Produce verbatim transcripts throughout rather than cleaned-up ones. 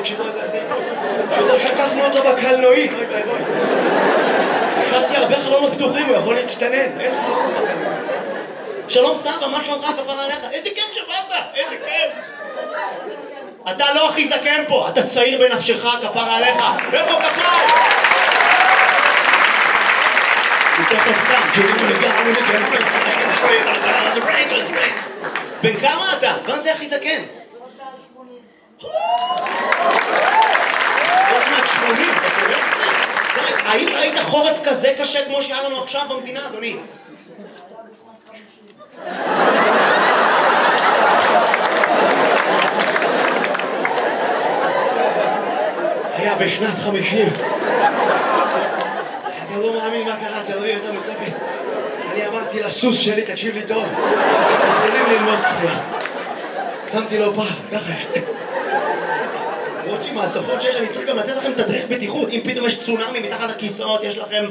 שלא שקפנו אותו בקלנועית. השארתי הרבה חלונות פתוחים, הוא יכול להצטנן. אין חלונות בקלנועית. שלום סבא, מה שלומך כפרה עליך? איזה כיף שבאת, איזה כיף. אתה לא הכי זקן פה, אתה צעיר בנפשך כפרה עליך. איפה כפרה? הוא תכף קם, שתראו לגמרי לגמרי לגמרי. בן כמה אתה? מה זה הכי זקן? עוד מעט שמונים, אתה רואה? האם ראית חורף כזה קשה כמו שהיה לנו עכשיו במדינה, אדוני? היה בשנת חמישים. אתה לא מאמין מה קרה, אתה לא יהיה יותר מצפת. אני אמרתי לסוס שלי, תקשיב לי טוב, יכולים ללמוד שחייה. שמתי לו פעם, ככה. למרות שעם ההצפות שיש, אני צריך גם לתת לכם תדריך בטיחות. אם פתאום יש צונאמי מתחת לכיסאות, יש לכם...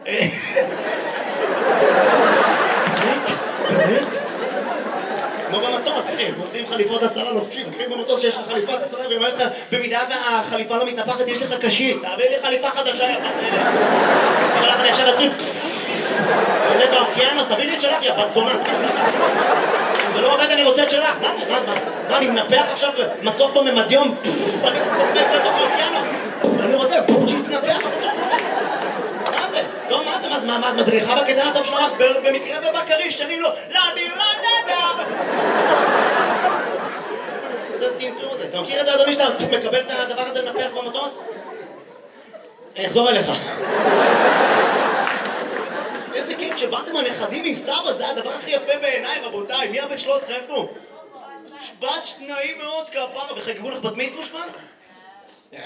באמת? באמת? כמו במטוס, אחי, מוצאים חליפות הצלה לובשים. אחי, במטוס שיש לך חליפת הצלה, ואומר לך, במידה והחליפה לא מתנפחת, יש לך קשית. תעביר לי חליפה חדשה, יא בת אלה. אבל לך אני עכשיו אצלי... עולה באוקיינוס, תביא לי את שלך, יא בת זונה. אם זה לא עובד, אני רוצה את שלך. מה זה? מה? מה? אני מנפח עכשיו מצוף בממדיום? אני קופץ לתוך האוקיינוס. אני רוצה שיתנפח, אבל שם נפח. מה זה? טוב, מה זה? מה את מדריכה בקטן הטוב שלך? במקרה ובקריש, שרים לו, לא, אני לא נדע. זה טמטום הזה. אתה מכיר את זה, אדוני, שאתה מקבל את הדבר הזה לנפח במטוס? אני אחזור אליך. איזה כיף שבאתם הנכדים עם סבא, זה הדבר הכי יפה בעיניי, רבותיי. מי הבן שלוש עשרה, איפה הוא? שבת נעים מאוד כפרה, וחגגו לך בת מצווה שמן? אז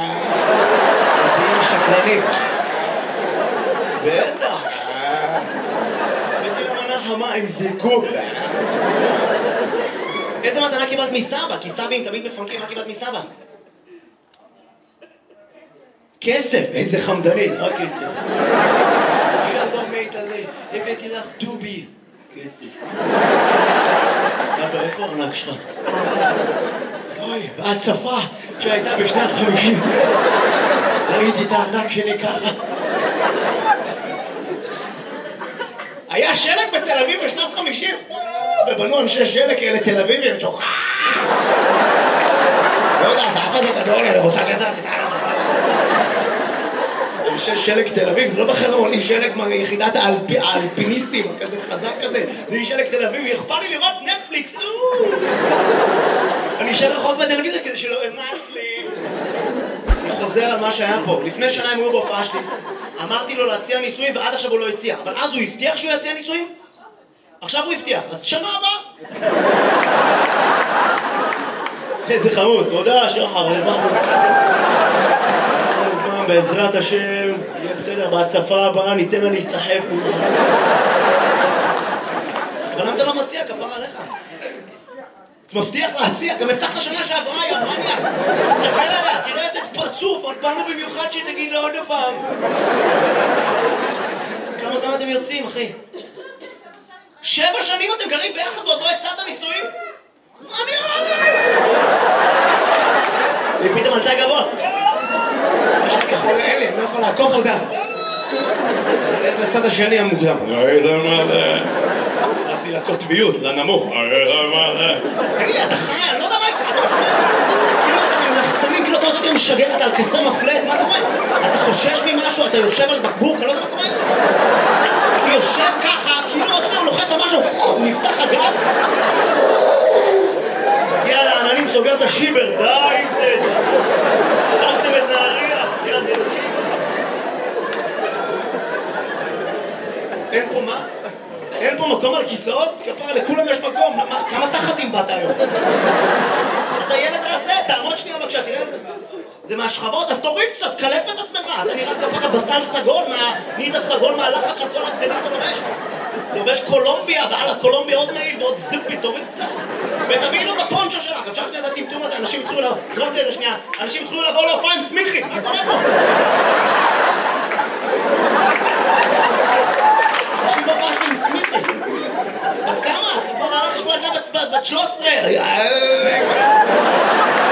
היא שקרנית. בטח. הבאתי למנה חמה עם זיקוק. איזה מתנה קיבלת מסבא? כי סבים תמיד מפנקים, מה קיבלת מסבא? כסף, איזה חמדנית, מה כסף? שלום מית עלי, הבאתי לך דובי. כסף. סבא, איפה הארנק שלך? אוי, בהצפה שהייתה בשנת חמישים. ראיתי את הארנק שלי ככה. היה שלג בתל אביב בשנת חמישים? ובנו אנשי שלג כאלה תל אביבים שוחה. לא יודע, אתה אף אחד גדול, אני רוצה כזה קטנה. אנשי שלג תל אביב, זה לא בחרון, היא שלג מיחידת האלפיניסטים, כזה חזק כזה. זה היא שלג תל אביב, אכפת לי לראות נטפליקס. אני אשאר רחוק בטלוויזיה כדי שלא אמס לי. אני חוזר על מה שהיה פה. לפני שנה הם היו בהופעה שלי. אמרתי לו להציע ניסויים ועד עכשיו הוא לא הציע. אבל אז הוא הבטיח שהוא יציע ניסויים? עכשיו הוא הבטיח. אז שנה הבאה. איזה חמוד. תודה, שחר. בעזרת השם, יהיה בסדר. בהצפה הבאה ניתן לה להיסחף. אבל למה אתה לא מציע? כפרה עליך. מבטיח להציע, גם הבטחת שנה שעברה, יא מניה. תסתכל עליה, תראה איזה פרצוף, עוד באנו במיוחד שתגיד לה עוד פעם. כמה זמן אתם יוצאים, אחי? שבע שנים אתם גרים ביחד ועוד לא הצעת נישואים? מה אני אומר לך? היא פתאום עלתה גבוה. יש לי חולה אלה, אני לא יכול לעקוף אותה. הולך לצד השני המוקדם. הלכתי לקוטביות, לנמוך. תגיד לי, אתה חי? אני לא יודע מה איתך. כאילו אתה עם לחצנים, כאילו אתה עוד שנייה משגר, אתה על כסר מפלט, מה קורה? אתה חושש ממשהו, אתה יושב על בקבוק, אני לא יודע מה קורה איתך. הוא יושב ככה, כאילו עוד שנייה הוא לוחץ על משהו, הוא נפתח הגל. מגיע לעננים, סוגר את השיבר, די עם זה. הרגתם את נהריה, יד אלוקים. אין פה מה? אין פה מקום על כיסאות? כפרה, לכולם יש מקום. כמה תחתים באת היום? אתה ילד רזה, תעמוד שנייה בבקשה, תראה את זה. זה מהשכבות, אז תוריד קצת, קלף את עצמך. אתה נראה כפרה בצל סגול, נהיית סגול מהלחץ של כל הבגדים שאתה לובש. לובש קולומביה, ועל הקולומביה עוד מעיל ועוד זיפי, תוריד קצת. ותביא לו את הפונצ'ו שלך. עכשיו שנייה את הטמטום הזה, אנשים התחילו לבוא, זרוק לי את זה שנייה, אנשים התחילו לבוא להופעה עם סמיכים. מה קורה פה? אנשים בהופעה שלי עם סמיכים. בת כמה? כבר הלך לשמוע ילדה בת שלוש עשרה.